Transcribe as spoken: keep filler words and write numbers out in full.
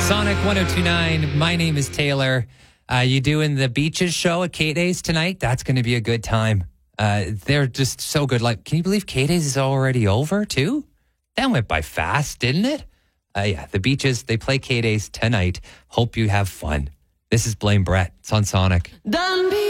Sonic one oh two point nine. My name is Taylor. Uh, you doing the Beaches show at K-Days tonight? That's going to be a good time. Uh, they're just so good. Like, can you believe K-Days is already over too? That went by fast, didn't it? Uh, yeah, the Beaches, they play K-Days tonight. Hope you have fun. This is Blame Brett. It's on Sonic.